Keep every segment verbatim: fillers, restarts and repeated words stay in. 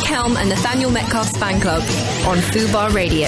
Helm and Nathaniel Metcalf's fan club on Fubar Radio.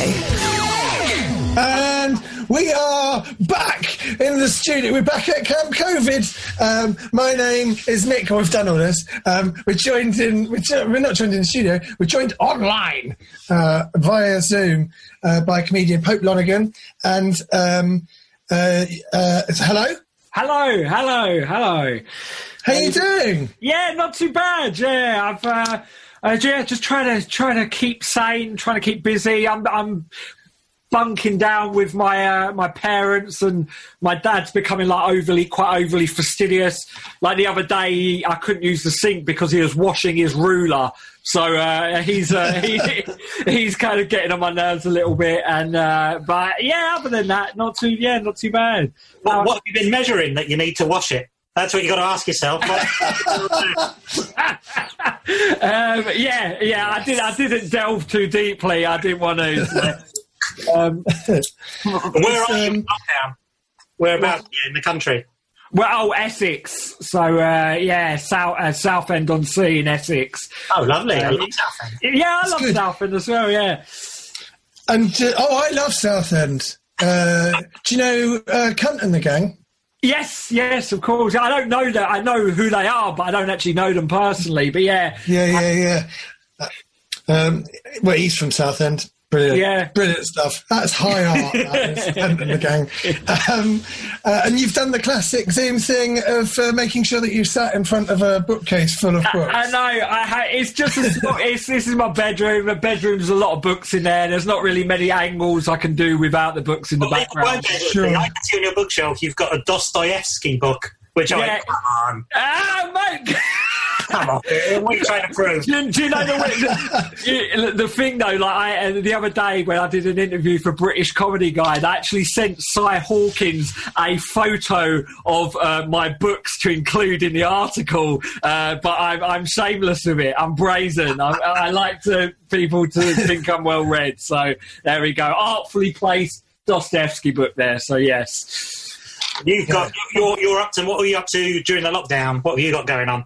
And we are back in the studio. We're back at Camp COVID. Um, my name is Nick. We've done all this. Um, we're joined in. We're, jo- we're not joined in the studio. We're joined online uh, via Zoom uh, by comedian Pope Lonergan. And um, uh, uh, hello, hello, hello, hello. How you doing? Yeah, not too bad. Yeah, I've uh, uh, yeah, just trying to trying to keep sane, trying to keep busy. I'm I'm. bunking down with my uh, my parents, and my dad's becoming like overly, quite overly fastidious. Like the other day, I couldn't use the sink because he was washing his ruler. So uh, he's uh, he, he's kind of getting on my nerves a little bit. And uh, but yeah, other than that, not too yeah, not too bad. What, Um, what have you been measuring that you need to wash it? That's what you got to ask yourself. um, yeah, yeah, I did. I didn't delve too deeply. I didn't want to. So. Um, Where are you in lockdown? Whereabouts are you in the country? Well, oh, Essex. So, uh, yeah, South uh, Southend-on-Sea in Essex. Oh, lovely. Uh, I love Southend. Yeah, I That's love good. Southend as well, yeah. And uh, oh, I love Southend. Uh, do you know uh, Cunt and the gang? Yes, yes, of course. I don't know that. I know who they are, but I don't actually know them personally. But yeah. Yeah, yeah, yeah. Uh, um, well, he's from Southend. Brilliant, Yeah. brilliant stuff. That's high art. That is, Cunt and the gang. Um, uh, and you've done the classic Zoom thing of uh, making sure that you sat in front of a bookcase full of books. I, I know. I ha- it's just a, it's, this is my bedroom. The bedroom's a lot of books in there. There's not really many angles I can do without the books in the Well, background. Sure. I can see on your bookshelf you've got a Dostoevsky book, which Yeah. I come on, Ah, mate. come on. What are you trying to prove? Do, do you know the, the, the thing though? Like I, uh, the other day when I did an interview for British Comedy Guide, I actually sent Cy Hawkins a photo of uh, my books to include in the article. Uh, but I'm, I'm shameless of it. I'm brazen. I, I like to people to think I'm well read. So there we go. Artfully placed Dostoevsky book there. So yes. You've got you're you're up to what were you up to during the lockdown? What have you got going on?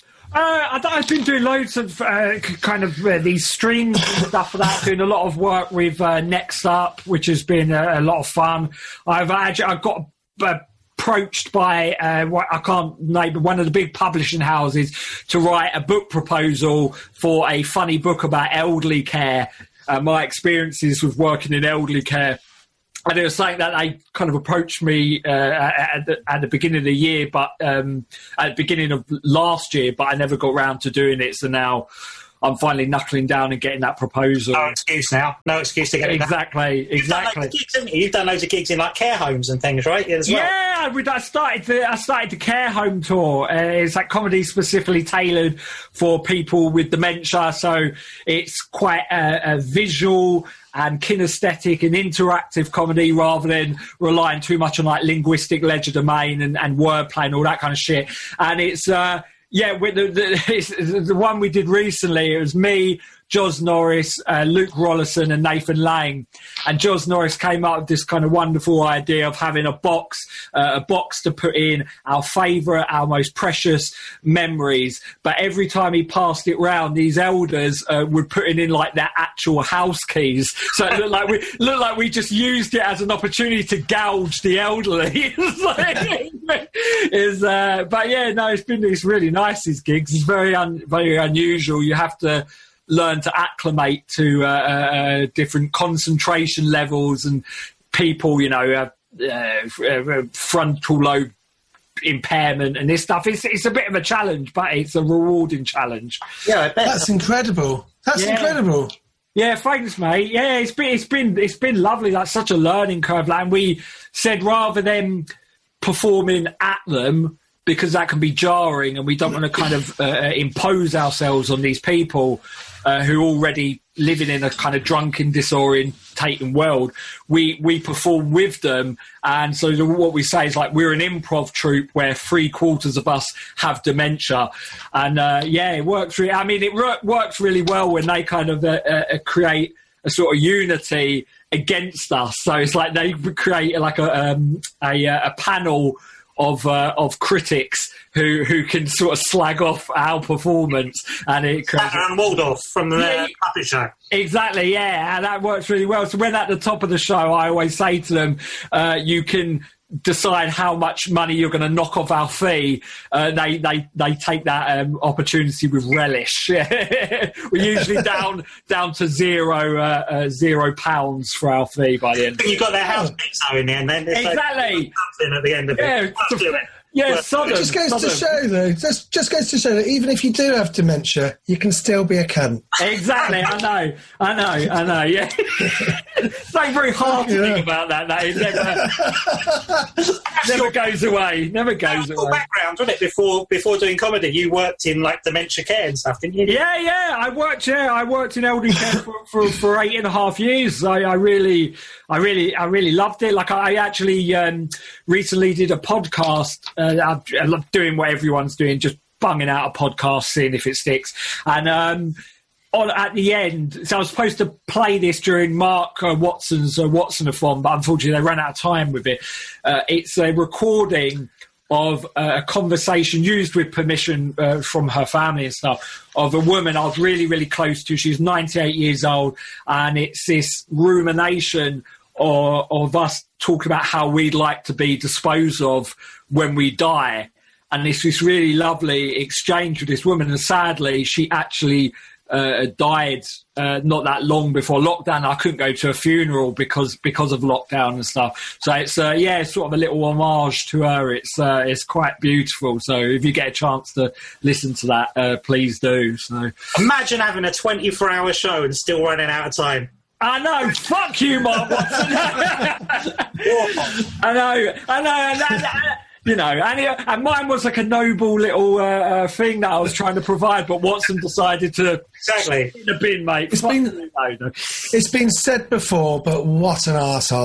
Uh, I- I've been doing loads of uh, k- kind of uh, these streams and stuff for that, doing a lot of work with uh, Next Up, which has been a, a lot of fun. I've actually I've got uh, approached by uh, what I can't name, but one of the big publishing houses to write a book proposal for a funny book about elderly care, uh, my experiences with working in elderly care. And it was something that they kind of approached me uh, at, the, at the beginning of the year, but um, at the beginning of last year, but I never got round to doing it. So now I'm finally knuckling down and getting that proposal. No excuse now. No excuse to get it done. Exactly, You've done exactly. loads of gigs, haven't you? You've done loads of gigs in like care homes and things, right? As well. Yeah, I would- I started the I started the care home tour. Uh, it's like comedy specifically tailored for people with dementia, so it's quite a, a visual and kinesthetic and interactive comedy rather than relying too much on like linguistic legerdemain and, and wordplay and all that kind of shit. And it's uh, yeah, with the, the, it's, the one we did recently, it was me, Joz Norris, uh, Luke Rollison and Nathan Lang. And Joz Norris came up with this kind of wonderful idea of having a box, uh, a box to put in our favourite, our most precious memories. But every time he passed it round, these elders uh, would put it in like their actual house keys. So it looked like we looked like we just used it as an opportunity to gouge the elderly. It's like, it's, uh, but yeah, no, it's been it's really nice. These gigs, it's very un, very unusual. You have to learn to acclimate to uh, uh, different concentration levels and people, you know, uh, uh, frontal lobe impairment and this stuff. It's, it's a bit of a challenge, but it's a rewarding challenge. Yeah, I bet. That's incredible. That's Yeah. incredible. Yeah, thanks, mate. Yeah, it's been it's been it's been lovely. Like such a learning curve. Like, and we said rather than performing at them, because that can be jarring, and we don't want to kind of uh, impose ourselves on these people uh, who are already living in a kind of drunken, disorientating world. We we perform with them, and so the, what we say is like we're an improv troupe where three quarters of us have dementia, and uh, yeah, it works. Really, I mean, it re- works really well when they kind of uh, uh, create a sort of unity against us. So it's like they create like a um, a, a panel of uh, of critics who who can sort of slag off our performance, and it Slatter and Waldorf from the Yeah. uh, Puppet Show. Exactly, yeah, and that works really well. So when at the top of the show, I always say to them, uh, you can decide how much money you're going to knock off our fee. Uh, they, they, they take that um, opportunity with relish. We're usually down down to zero uh, uh, zero pounds for our fee by the end. You've got their house pizza in the end, then. It's Exactly. Like something at the end of it. Yeah, Well, still- yeah, well, Sodom. It just goes Sodom. to show, though. Just just goes to show that even if you do have dementia, you can still be a cunt. Exactly, I know, I know, I know, yeah. It's like very hard to Yeah. think about that. That it never, never goes away, never goes Your away. background, wasn't it? Before before doing comedy, you worked in like dementia care and stuff, didn't you? Yeah, yeah, I worked, yeah, I worked in elderly care for, for, for eight and a half years. I, I really, I really, I really loved it. Like I actually um, recently did a podcast. Uh, I'm, I'm doing what everyone's doing, just bunging out a podcast, seeing if it sticks. And um, on at the end, so I was supposed to play this during Mark uh, Watson's uh, Watson-a-thon, but unfortunately they ran out of time with it. Uh, it's a recording of uh, a conversation used with permission uh, from her family and stuff of a woman I was really, really close to. She's ninety-eight years old, and it's this rumination of, of us talking about how we'd like to be disposed of when we die. And it's this really lovely exchange with this woman. And sadly, she actually uh, died uh, not that long before lockdown. I couldn't go to a funeral because because of lockdown and stuff. So it's, uh, yeah, it's sort of a little homage to her. It's uh, it's quite beautiful. So if you get a chance to listen to that, uh, please do. So Imagine having a twenty-four hour show and still running out of time. I know, fuck you, Mark Watson. I know, I know. And that, you know, and, it, and mine was like a noble little uh, uh, thing that I was trying to provide, but Watson decided to Exactly. in the bin, mate. It's Fuck been- you, no, no. It's been said before, but what an arsehole.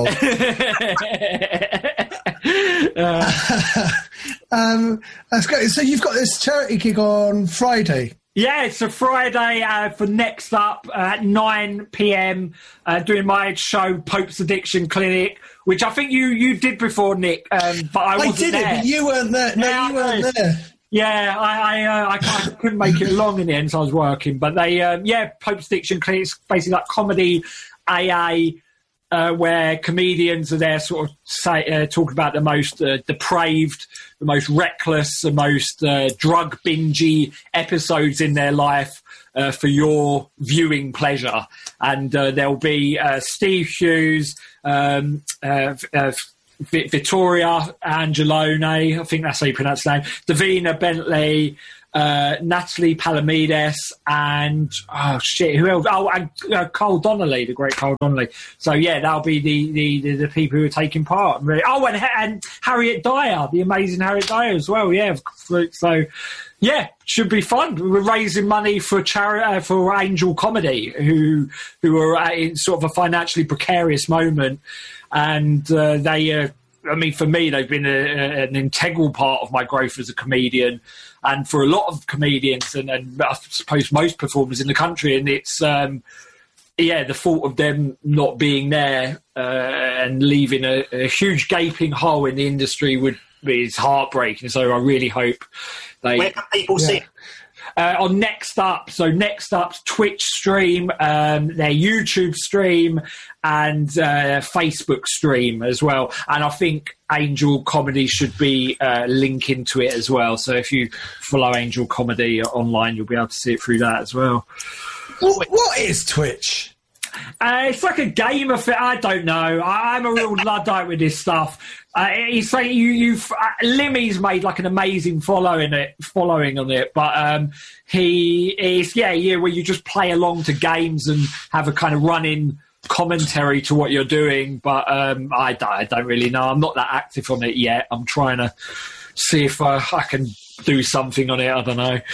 um, that's great. So you've got this charity gig on Friday. Yeah, it's a Friday uh, for Next Up at nine p.m. Uh, doing my show, Pope's Addiction Clinic, which I think you, you did before, Nick, um, but I I wasn't did there. it, but you weren't there. No, Yeah, you I weren't know. there. Yeah, I I, uh, I I couldn't make it along in the end, so I was working. But they, um, yeah, Pope's Addiction Clinic is basically like comedy A A, uh, where comedians are there sort of say, uh, talking about the most uh, depraved, the most reckless, the most uh, drug bingey episodes in their life uh, for your viewing pleasure. And uh, there'll be uh, Steve Hughes, um, uh, uh, Vi- Vittoria Angelone, I think that's how you pronounce the name, Davina Bentley, uh, Natalie Palamides, and oh shit, who else? Oh, and uh, Cole Donnelly, the great Cole Donnelly. So yeah, that'll be the the, the, the people who are taking part. Really. Oh, and, and Harriet Dyer, the amazing Harriet Dyer as well. Yeah, so yeah, should be fun. We're raising money for charity uh, for Angel Comedy, who who are uh, in sort of a financially precarious moment, and uh, they. Uh, I mean, for me, they've been a, a, an integral part of my growth as a comedian, and for a lot of comedians, and, and I suppose most performers in the country. And it's, um, yeah, the thought of them not being there uh, and leaving a, a huge gaping hole in the industry would is heartbreaking. So I really hope they. Where can people see it? Uh, on Next Up, so Next Up's Twitch stream, um, their YouTube stream, and uh, Facebook stream as well. And I think Angel Comedy should be uh, linking to it as well. So if you follow Angel Comedy online, you'll be able to see it through that as well. What, what is Twitch? Uh, it's like a game of it. I don't know. I, I'm a real Luddite with this stuff. Uh, he's saying you, you've uh, Limmy's made like an amazing following it, following on it, but um, he is yeah, yeah, where you just play along to games and have a kind of running commentary to what you're doing. But um, I, don't, I don't really know. I'm not that active on it yet. I'm trying to see if uh, I can do something on it. I don't know.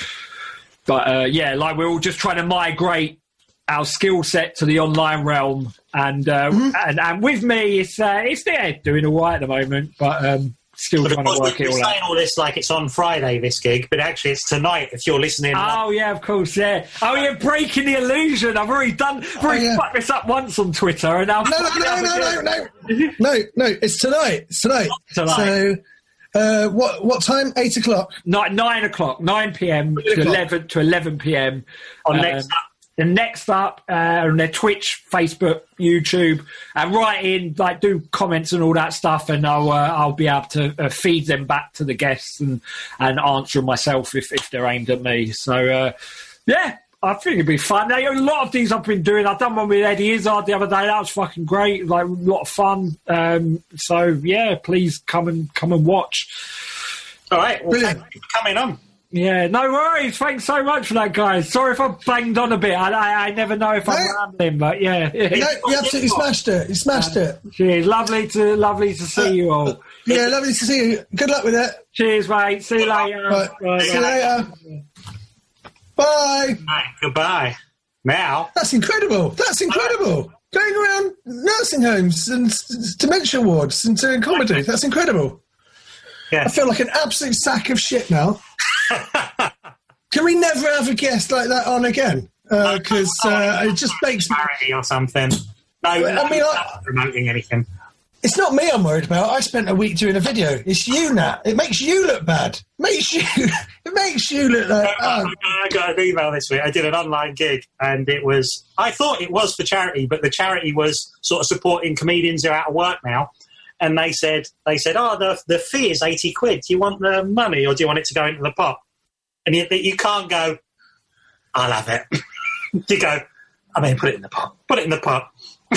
But uh, yeah, like we're all just trying to migrate our skill set to the online realm, and uh, mm-hmm. and, and with me, it's uh, it's there doing all right at the moment, but um, still But trying to work we're it all saying out. all this like it's on Friday, this gig, but actually it's tonight if you're listening. Oh yeah, of course, yeah. Oh yeah, breaking the illusion. I've already done, I've already Oh, yeah. fucked this up once on Twitter, and now No, no, no, no, no, no, no, no. It's tonight. It's tonight. Tonight. So Uh, what what time? Eight o'clock. Nine, nine o'clock, nine p.m. to o'clock. eleven to eleven p.m. On Um, next up. The next up uh, on their Twitch, Facebook, YouTube, and write in, like, do comments and all that stuff, and I'll uh, I'll be able to uh, feed them back to the guests and and answer them myself if if they're aimed at me. So uh, yeah, I think it'd be fun. Now, a lot of things I've been doing. I've done one with Eddie Izzard the other day. That was fucking great. Like, a lot of fun. Um, so yeah, please come and come and watch. All right. Well, Brilliant. thank you for coming on. Yeah, no worries. Thanks so much for that, guys. Sorry if I banged on a bit. I, I, I never know if I'm No. rambling, but yeah. No, you absolutely smashed it. You smashed it. Cheers. Lovely to lovely to see you all. Yeah, lovely to see you. Good luck with it. Cheers, mate. See you later. Right. Bye. See you later. Bye. Right, goodbye. Now, That's incredible. That's incredible. Going around nursing homes and s- dementia wards and doing comedy. That's incredible. yeah. I feel like an absolute sack of shit now. Can we never have a guest like that on again? Because uh, it just makes me... Charity or something. No, I no, mean, I- not promoting anything. It's not me I'm worried about. I spent a week doing a video. It's you, Nat. It makes you look bad. Makes you... It makes you look like... Oh, I got an email this week. I did an online gig, and it was. I thought it was for charity, but the charity was sort of supporting comedians who are out of work now. And they said, they said, oh, the the fee is eighty quid. Do you want the money, or do you want it to go into the pot? And you, you can't go, I'll have it. You go, I mean, put it in the pot. Put it in the pot.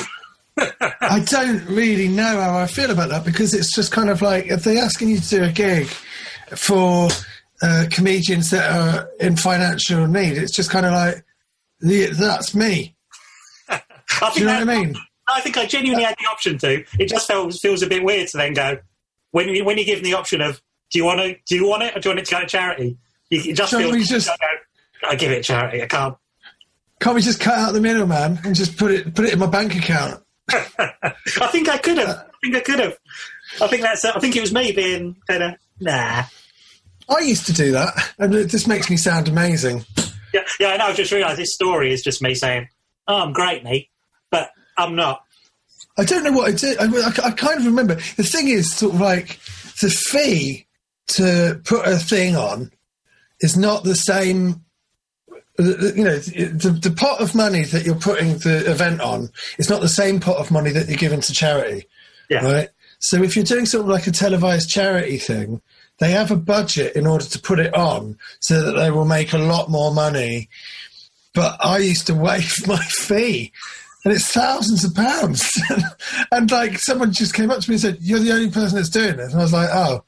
I don't really know how I feel about that, because it's just kind of like, if they're asking you to do a gig for uh, comedians that are in financial need, it's just kind of like, the, that's me. I Do think you know that- what I mean? I think I genuinely had the option to. It just feels feels a bit weird to then go when you when you give them the option of do you want to do you want it or do you want it to go to charity? You, you just Can't feel we just- go, I give it to charity. I can't. Can't we just cut out the middleman and just put it put it in my bank account? I think I could have. I think I could have. I think that's. I think it was me being kind of nah. I used to do that, and it just makes me sound amazing. Yeah, yeah. I know. I just realised this story is just me saying, "Oh, I'm great, mate," but I'm not. I don't know what I did. I, I, I kind of remember. The thing is, sort of like, the fee to put a thing on is not the same. You know, the, the pot of money that you're putting the event on is not the same pot of money that you're giving to charity. Yeah. Right? So if you're doing sort of like a televised charity thing, they have a budget in order to put it on so that they will make a lot more money. But I used to waive my fee, and it's thousands of pounds. And like, someone just came up to me and said, "You're the only person that's doing this." And I was like, oh.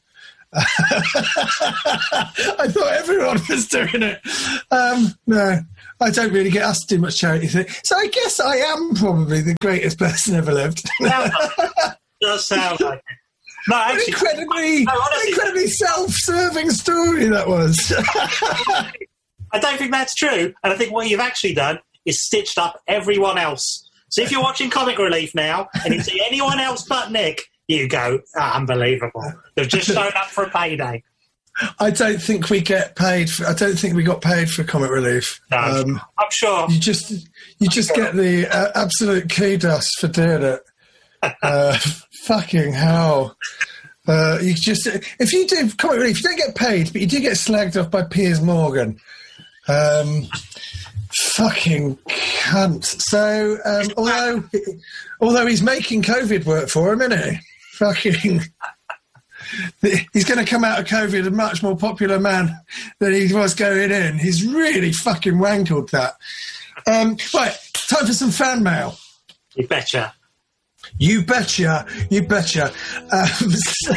I thought everyone was doing it. Um, no, I don't really get asked to do much charity thing. So I guess I am probably the greatest person ever lived. Sounds like it. Does sound like it. No, An actually, incredibly, no, honestly- incredibly self-serving story that was. I don't think that's true. And I think what you've actually done is stitched up everyone else. So if you're watching Comic Relief now and you see anyone else but Nick, you go, ah, unbelievable. They've just shown up for a payday. I don't think we get paid. For, I don't think we got paid for Comic Relief. No, Um, I'm sure. you just, you just get the uh, absolute kudos for doing it. Uh, fucking hell. Uh, you just, if you do Comic Relief, you don't get paid, but you do get slagged off by Piers Morgan. Um, fucking cunt. So, um, although, although he's making COVID work for him, isn't he? Fucking, he's going to come out of COVID a much more popular man than he was going in. He's really fucking wankled that. Um, right, time for some fan mail. You betcha. You betcha, you betcha. Um, so,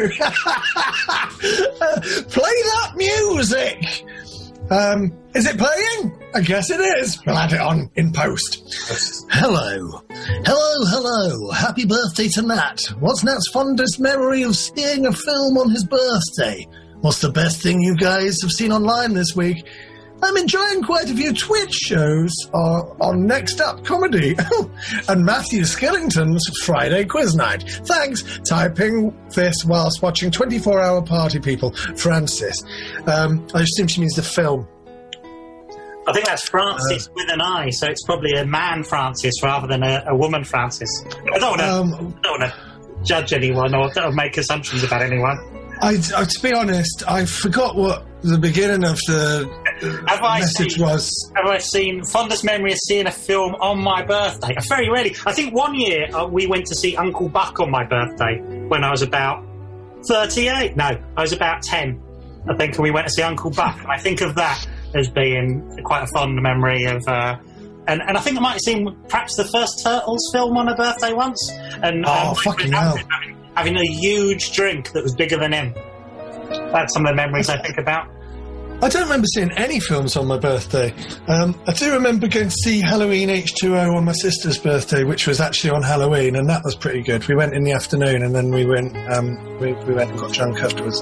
play that music. Um, is it playing? I guess it is. We'll add it on in post. Hello. Hello, hello. Happy birthday to Nat. What's Nat's fondest memory of seeing a film on his birthday? What's the best thing you guys have seen online this week? I'm enjoying quite a few Twitch shows uh, on Next Up Comedy and Matthew Skillington's Friday Quiz Night. Thanks. Typing this whilst watching twenty-four hour Party People. Francis. Um, I assume she means the film. I think that's Francis with an I, so it's probably a man Francis rather than a, a woman Francis. I don't want to Um, don't want to judge anyone or, or make assumptions about anyone. I, I, to be honest, I forgot what the beginning of the have I message seen, was. Have I seen fondest memory of seeing a film on my birthday? Very rarely. I think one year uh, we went to see Uncle Buck on my birthday when I was about thirty-eight. No, I was about ten. I think, and we went to see Uncle Buck. And I think of that as being quite a fond memory of. Uh, and, and I think I might have seen perhaps the first Turtles film on a birthday once. And oh, um, fucking hell! Having, having a huge drink that was bigger than him. That's some of the memories I think about. I don't remember seeing any films on my birthday. Um, I do remember going to see Halloween H two O on my sister's birthday, which was actually on Halloween, and that was pretty good. We went in the afternoon, and then we went um, we, we went and got drunk afterwards.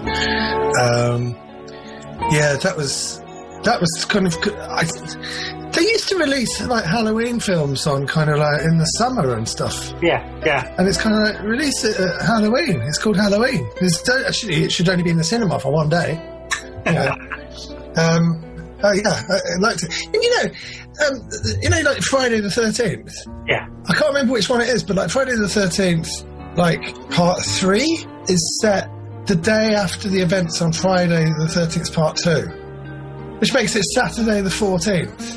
Um, yeah, that was that was kind of. I, they used to release like Halloween films on kind of like in the summer and stuff. Yeah, yeah. And it's kind of like release it at Halloween. It's called Halloween. It's, actually, it should only be in the cinema for one day. You know. Um, oh yeah, I, I liked it. And you know, um, you know, like Friday the thirteenth. Yeah. I can't remember which one it is, but like Friday the thirteenth, like part three is set the day after the events on Friday the thirteenth, part two, which makes it Saturday the fourteenth.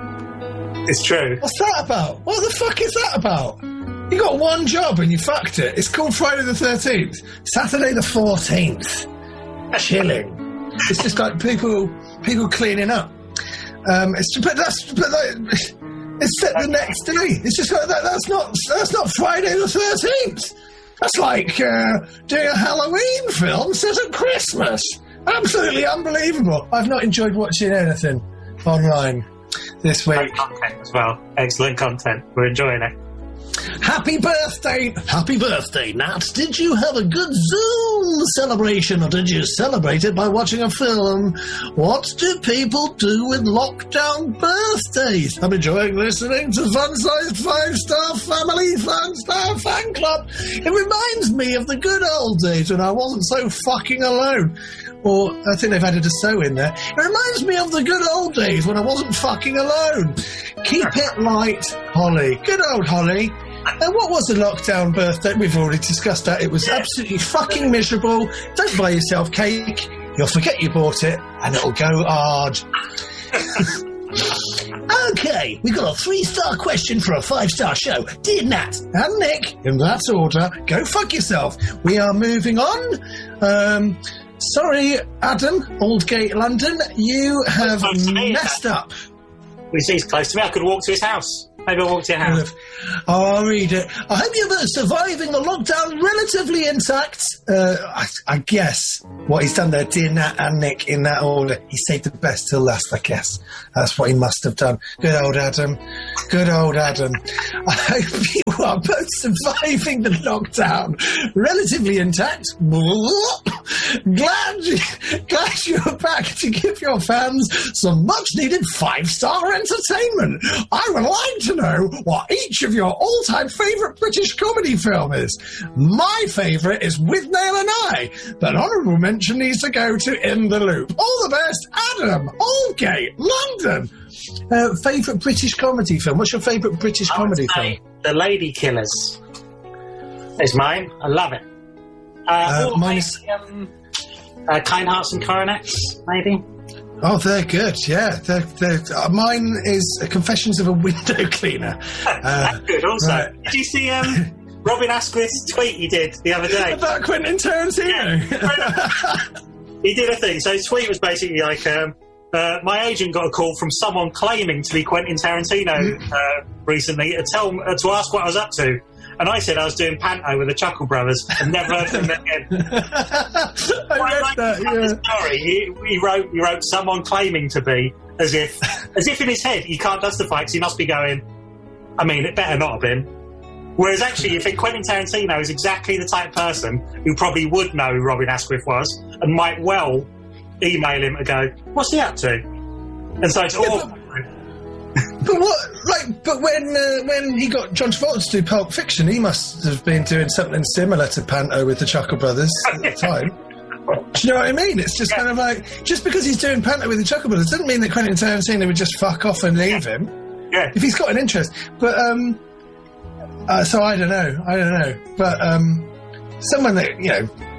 It's true. What's that about? What the fuck is that about? You got one job and you fucked it. It's called Friday the thirteenth, Saturday the fourteenth. Chilling. It's just like people people cleaning up. Um, it's but that's but like, it's set the next day. It's just like that. That's not that's not Friday the thirteenth. That's like uh, doing a Halloween film set at Christmas. Absolutely unbelievable. I've not enjoyed watching anything online this week. Great content as well. Excellent content. We're enjoying it. Happy birthday! Happy birthday, Nat. Did you have a good Zoom celebration, or did you celebrate it by watching a film? What do people do with lockdown birthdays? I'm enjoying listening to Fun-Sized Five-Star Family Fun-Star Fan Club. It reminds me of the good old days when I wasn't so fucking alone. Or, I think they've added a so in there. It reminds me of the good old days when I wasn't fucking alone. Keep it light, Holly. Good old Holly. And what was the lockdown birthday? We've already discussed that. It was absolutely fucking miserable. Don't buy yourself cake. You'll forget you bought it, and it'll go hard. Okay, we've got a three-star question for a five-star show. Dear Nat and Nick, in that order, go fuck yourself. We are moving on. Um... Sorry, Adam, Aldgate, London, you have messed up. Well, he's close to me. I could walk to his house. Maybe I'll walk to your house. Oh, I'll read it. I hope you're surviving the lockdown relatively intact. Uh, I, I guess what he's done there, dear Nat and Nick, in that order, he saved the best till last, I guess. That's what he must have done. Good old Adam. Good old Adam. I hope you are both surviving the lockdown relatively intact. Glad, you, glad you're back to give your fans some much-needed five-star entertainment. I would like to know what each of your all-time favourite British comedy film is. My favourite is With Nail and I. That honourable mention needs to go to In the Loop. All the best, Adam, Aldgate, London. Uh, favourite British comedy film? What's your favourite British I comedy would say film? The Lady Killers is mine. I love it. Uh, Uh, mine is... um, uh, Kind Hearts and Coronets, maybe. Oh, they're good, yeah. They're, they're, uh, mine is Confessions of a Window Cleaner. Uh, That's good also. Right. Did you see um, Robin Asquith's tweet he did the other day? About Quentin Tarantino. Yeah. He did a thing. So his tweet was basically like, um, uh, my agent got a call from someone claiming to be Quentin Tarantino uh, recently to, tell, uh, to ask what I was up to. And I said I was doing Panto with the Chuckle Brothers and never heard from them again. I read like that, yeah. Story. He, he wrote he wrote someone claiming to be, as if as if in his head he can't justify because he must be going, I mean, it better not have been. Whereas actually, you think Quentin Tarantino is exactly the type of person who probably would know who Robin Asquith was and might well email him and go, what's he up to? And so it's all... Yeah, But what, like, but when uh, when he got John Travolta to do Pulp Fiction, he must have been doing something similar to Panto with the Chuckle Brothers at the time. Do you know what I mean? It's just yeah. kind of like, just because he's doing Panto with the Chuckle Brothers doesn't mean that Quentin Tarantino would just fuck off and leave yeah. him. Yeah. If he's got an interest. But, um, uh, so I don't know. I don't know. But, um, someone that, you know,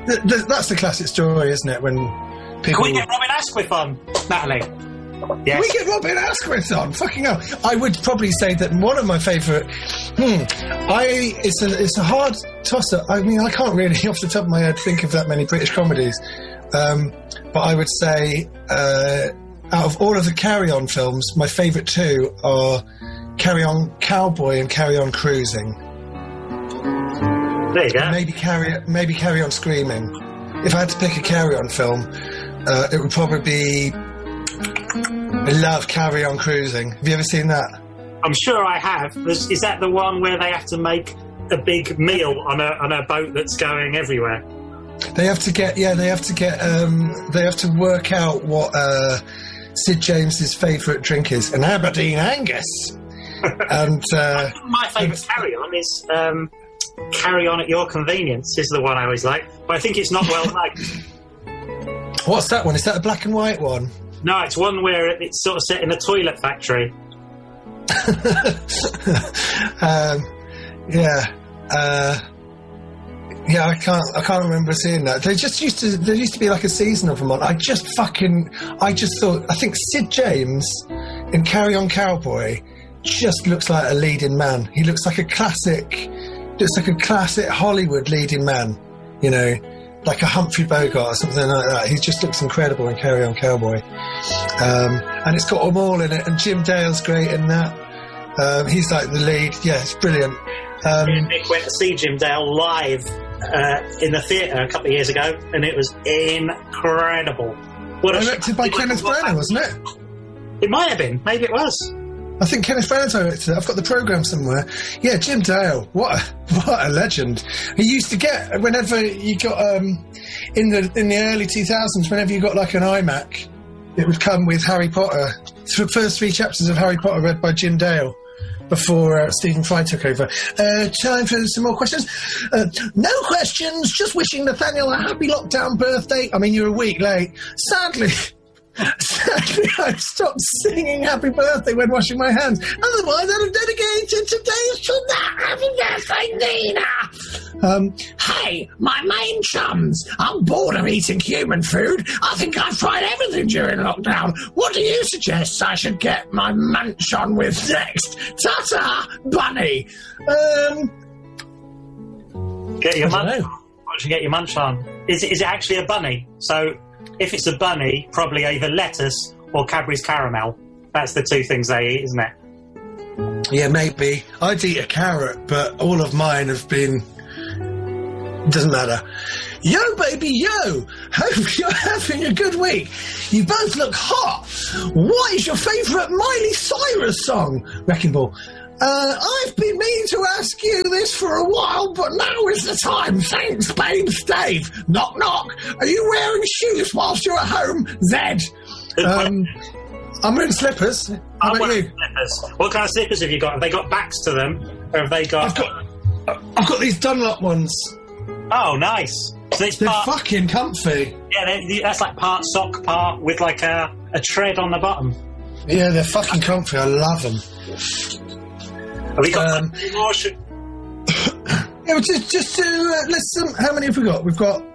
th- th- that's the classic story, isn't it? When people... Can we get Robin Asquith on, Natalie? Yes. We get Robin Asquith on. Fucking hell! I would probably say that one of my favourite. Hmm. I. It's a. It's a hard toss-up. I mean, I can't really, off the top of my head, think of that many British comedies. Um, but I would say, uh, out of all of the Carry On films, my favourite two are Carry On Cowboy and Carry On Cruising. There you go. Maybe carry. Maybe Carry On Screaming. If I had to pick a Carry On film, uh, it would probably be. I love Carry On Cruising. Have you ever seen that? I'm sure I have. Is, is that the one where they have to make a big meal on a on a boat that's going everywhere? They have to get, yeah, they have to get, um, they have to work out what uh, Sid James's favourite drink is, an Aberdeen Angus. and uh, my favourite Carry On is um, Carry On at Your Convenience. Is the one I always like, but I think it's not well liked. What's that one? Is that a black and white one? No, it's one where it's sort of set in a toilet factory. um, yeah, uh, yeah. I can't. I can't remember seeing that. They just used to. There used to be like a season of them on. I just fucking. I just thought. I think Sid James in Carry On Cowboy just looks like a leading man. He looks like a classic. Looks like a classic Hollywood leading man. You know. Like a Humphrey Bogart or something like that. He just looks incredible in Carry On Cowboy. Um, and it's got them all in it. And Jim Dale's great in that. Um, he's like the lead. Yeah, it's brilliant. Um, yeah, Nick went to see Jim Dale live uh, in the theatre a couple of years ago, and it was incredible. What a directed by Kenneth Branagh, wasn't it? It might have been. Maybe it was. I think Kenneth Branagh directed it. I've got the programme somewhere. Yeah, Jim Dale. What a, what a legend. He used to get, whenever you got, um, in the in the early two thousands, whenever you got like an iMac, it would come with Harry Potter. The first three chapters of Harry Potter read by Jim Dale before uh, Stephen Fry took over. Uh, time for some more questions. Uh, no questions, just wishing Nathaniel a happy lockdown birthday. I mean, you're a week late. Sadly... Sadly, I've stopped singing Happy Birthday when washing my hands. Otherwise, I'd have dedicated today's to that. Happy Birthday, Nina! Um, hey, my main chums. I'm bored of eating human food. I think I've tried everything during lockdown. What do you suggest I should get my munch on with next? Ta-ta, bunny. Um, get your munch on. What should you get your munch on? Is it, is it actually a bunny? So... If it's a bunny, probably either lettuce or Cadbury's caramel. That's the two things they eat, isn't it? Yeah, maybe. I'd eat a carrot, but all of mine have been... Doesn't matter. Yo, baby, yo! Hope you're having a good week. You both look hot. What is your favourite Miley Cyrus song? Wrecking Ball. Uh, I've been meaning to ask you this for a while, but now is the time. Thanks, babes. Dave. Knock, knock. Are you wearing shoes whilst you're at home? Zed. Um, I'm wearing slippers. How I'm about you? Slippers. What kind of slippers have you got? Have they got backs to them? Or have they got... I've got, I've got these Dunlop ones. Oh, nice. So it's They're part, fucking comfy. Yeah, they, that's like part sock, part with like a, a tread on the bottom. Yeah, they're fucking comfy. I love them. Have we got Um, any more? Sh- Yeah, just just to uh, let's. Um, how many have we got? We've got.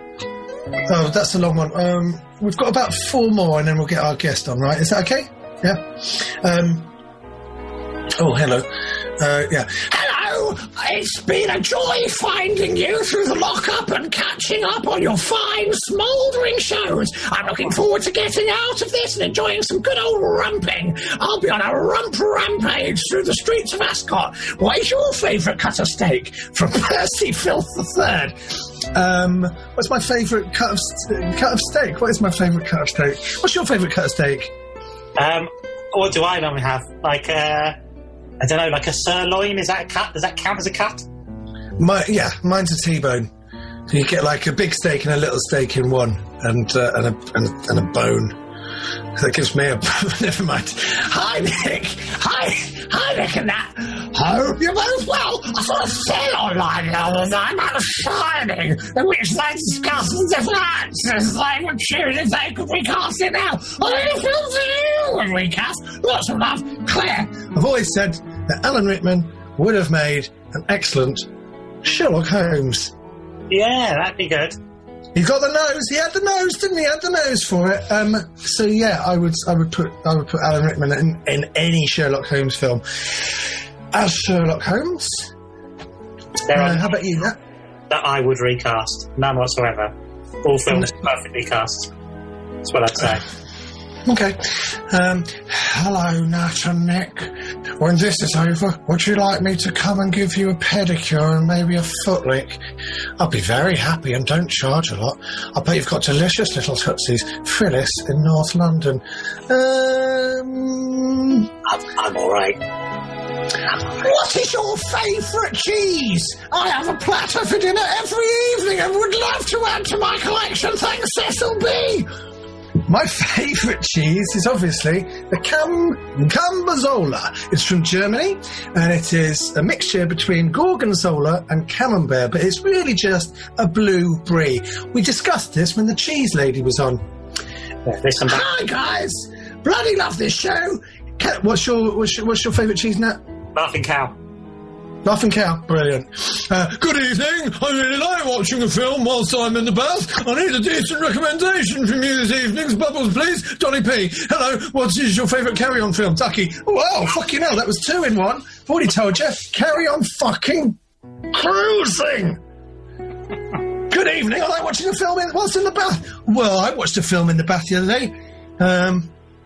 Oh, that's a long one. Um, we've got about four more, and then we'll get our guest on. Right? Is that okay? Yeah. Um. Oh, hello. Uh, yeah. Hello. It's been a joy finding you through the lockup and catching up on your fine, smouldering shows. I'm looking forward to getting out of this and enjoying some good old rumping. I'll be on a rump rampage through the streets of Ascot. What is your favourite cut of steak? From Percy Filth the Third. Um, what's my favourite cut of st- cut of steak? What is my favourite cut of steak? What's your favourite cut of steak? Um, what do I normally have? Like, uh, I don't know, like a sirloin? Is that a cut? Does that count as a cut? My yeah, mine's a T-bone. So you get like a big steak and a little steak in one, and uh, and, a, and, a, and a bone. That gives me a... Never mind. Hi, Nick. Hi. Hi, Nick and that. Hope you're both well. I saw a sale online the other night about The Shining, in which they discuss the different actors they would choose if they could recast it now. Are there any films that you would recast? Lots of love, Claire. I've always said that Alan Rickman would have made an excellent Sherlock Holmes. Yeah, that'd be good. He got the nose. He had the nose, didn't he? He had the nose for it. Um, so yeah, I would, I would put, I would put Alan Rickman in, in any Sherlock Holmes film as Sherlock Holmes. There Uh, are how about you, Nat? that I would recast. None whatsoever. All films perfectly cast. That's what I'd say. Okay. Um, hello, Nat and Nick. When this is over, would you like me to come and give you a pedicure and maybe a foot lick? I'll be very happy and don't charge a lot. I bet you've got delicious little tootsies. Phyllis in North London. Um, I'm, I'm all right. what is your favourite cheese? I have a platter for dinner every evening and would love to add to my collection. Thanks, Cecil B. My favourite cheese is obviously the Cam Camberzola. It's from Germany, and it is a mixture between Gorgonzola and Camembert, but it's really just a blue brie. We discussed this when the cheese lady was on. Yeah, listen back. Hi guys, bloody love this show. Can, what's your what's your, what's your favourite cheese, Nat? Laughing Cow. Laughing Cow, brilliant. Uh, good evening. I really like watching a film whilst I'm in the bath. I need a decent recommendation from you this evening. Bubbles, please. Donny P. Hello. What is your favourite Carry On film? Ducky. Wow, fucking hell, that was two in one. I've already told you. Carry On fucking cruising. Good evening. I like watching a film in, whilst in the bath. Well, I watched a film in the bath the other day. Um...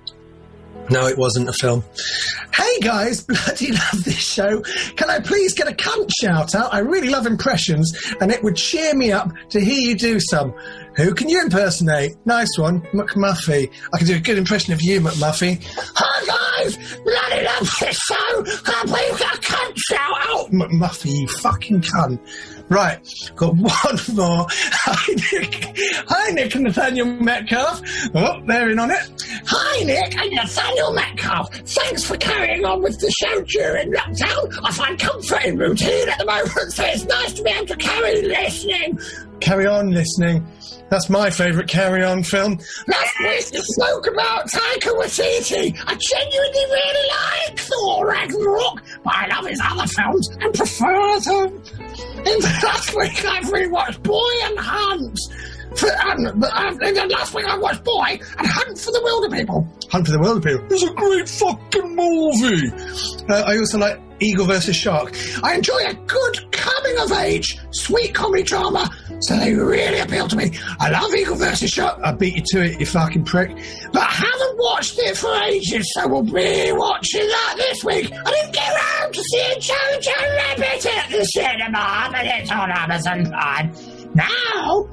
No, it wasn't a film. Hey guys, bloody love this show. Can I please get a cunt shout out? I really love impressions and it would cheer me up to hear you do some. Who can you impersonate? Nice one, McMuffy. I can do a good impression of you, McMuffy. Hi guys, bloody love this show. Can I please get a cunt shout out? McMuffy, you fucking cunt. Right, got one more. Hi, Nick. Hi, Nick and Nathaniel Metcalf. Oh, they're in on it. Hi, Nick and Nathaniel Metcalf. Thanks for carrying on with the show during lockdown. I find comfort in routine at the moment, so it's nice to be able to carry listening. Carry on listening. That's my favourite Carry On film. Last week you spoke about Taika Waititi. I genuinely really like Thor Ragnarok, but I love his other films and prefer them. In the last week I've rewatched Boy and Hunt. For, um, uh, in the last week I watched Boy and Hunt for the Wilder People. Hunt for the Wilder People. It's a great fucking movie. Uh, I also like Eagle versus Shark. I enjoy a good coming-of-age, sweet comedy drama, so they really appeal to me. I love Eagle versus Shark. I beat you to it, you fucking prick. But I haven't watched it for ages, so we'll be watching that this week. I didn't get around to seeing Jojo Rabbit at the cinema, but it's on Amazon Prime. Now...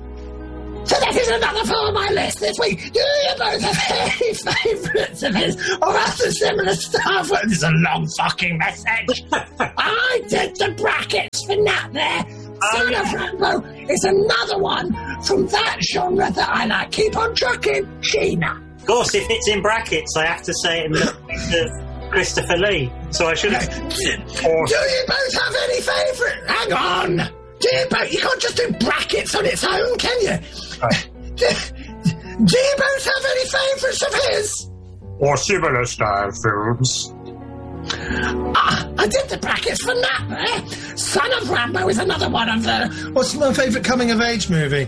So that is another film on my list this week. Do you both have any favourites of his or other similar stuff? This is a long fucking message. I did the brackets for Nat there. Son of Rambo is another one from that genre that I like. Keep on trucking, Sheena. Of course, if it's in brackets, I have to say it in the of Christopher Lee. So I should have. Do you both have any favourite? Hang on. Do you both? You can't just do brackets on its own, can you? Right. Do, do you both have any favourites of his? Or similar style films. Ah, I did the brackets for Nat there. Son of Rambo is another one of the... What's my favourite coming-of-age movie?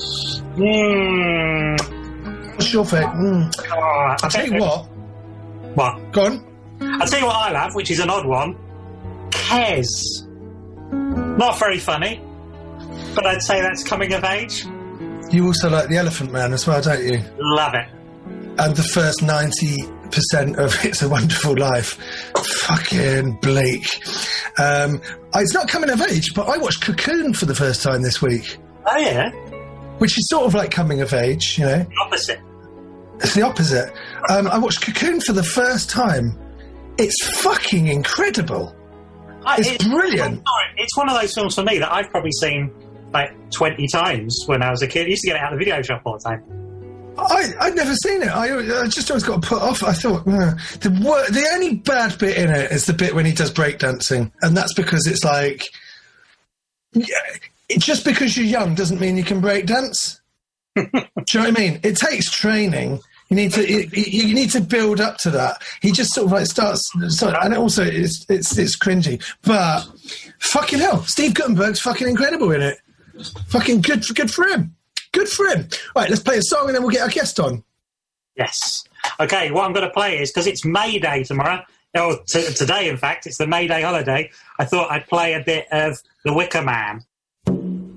Mm. What's your favourite? Mm. Oh, I'll tell you what. What? Go on. I'll tell you what I'll have, which is an odd one. Kez. Not very funny, but I'd say that's coming of age. You also like The Elephant Man as well, don't you? Love it. And the first ninety percent of It's a Wonderful Life. Fucking bleak. Um, it's not coming of age, but I watched Cocoon for the first time this week. Oh, yeah? Which is sort of like coming of age, you know? The opposite. It's the opposite. Um, I watched Cocoon for the first time. It's fucking incredible. It's, it's brilliant. It's one of those films for me that I've probably seen like twenty times when I was a kid. I used to get it out of the video shop all the time. I, I'd never seen it. I, I just always got put off. I thought, uh, the wor- the only bad bit in it is the bit when he does breakdancing. And that's because it's like, yeah, it, just because you're young doesn't mean you can breakdance. Do you know what I mean? It takes training. You need to you, you need to build up to that. He just sort of like starts, start, and also it's it's it's cringy. But fucking hell, Steve Guttenberg's fucking incredible in it. Fucking good, good for him. Good for him. Right, let's play a song and then we'll get our guest on. Yes. Okay, what I'm going to play is, because it's May Day tomorrow, or t- today, in fact, it's the May Day holiday, I thought I'd play a bit of The Wicker Man.